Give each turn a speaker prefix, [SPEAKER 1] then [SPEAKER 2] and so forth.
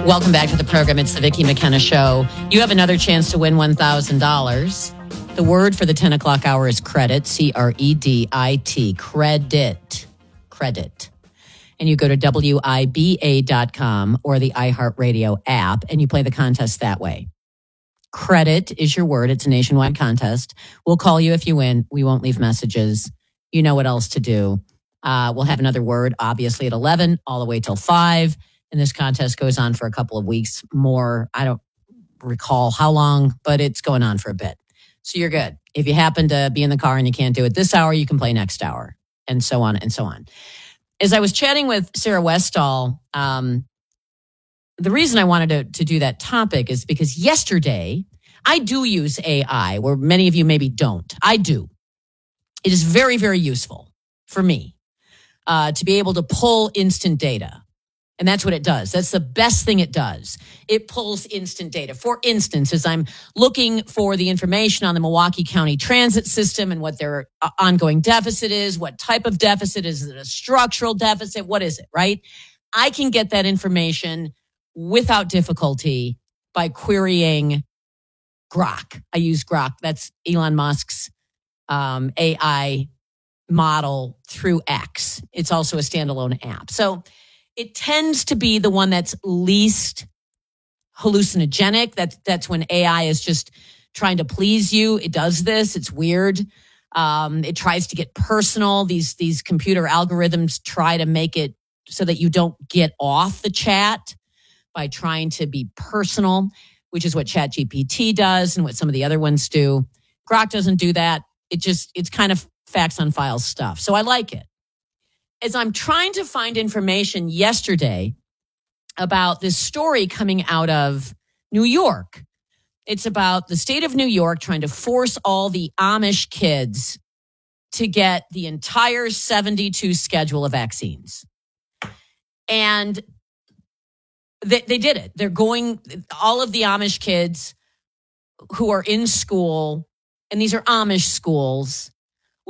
[SPEAKER 1] Welcome back to the program. It's the Vicki McKenna Show. You have another chance to win $1,000. The word for the 10 o'clock hour is credit, C-R-E-D-I-T, credit, credit. And you go to WIBA.com or the iHeartRadio app, and you play the contest that way. Credit is your word. It's a nationwide contest. We'll call you if you win. We won't leave messages. You know what else to do. We'll have another word, obviously, at 11, all the way till 5. And this contest goes on for a couple of weeks more. I don't recall how long, but it's going on for a bit. So you're good. If you happen to be in the car and you can't do it this hour, you can play next hour, and so on and so on. As I was chatting with Sarah Westall, the reason I wanted to do that topic is because yesterday, I do use AI, where many of you maybe don't. I do. It is very, very useful for me to be able to pull instant data. And that's what it does. That's the best thing it does. It pulls instant data. For instance, as I'm looking for the information on the Milwaukee County transit system and what their ongoing deficit is, what type of deficit, is it a structural deficit? What is it, right? I can get that information without difficulty by querying Grok. I use Grok. That's Elon Musk's AI model through X. It's also a standalone app. So it tends to be the one that's least hallucinogenic. That's when AI is just trying to please you. It does this. It's weird. It tries to get personal. These computer algorithms try to make it so that you don't get off the chat by trying to be personal, which is what ChatGPT does and what some of the other ones do. Grok doesn't do that. It's kind of facts on files stuff. So I like it. As I'm trying to find information yesterday about this story coming out of New York, it's about the state of New York trying to force all the Amish kids to get the entire 72 schedule of vaccines. And they did it. They're going, all of the Amish kids who are in school, and these are Amish schools,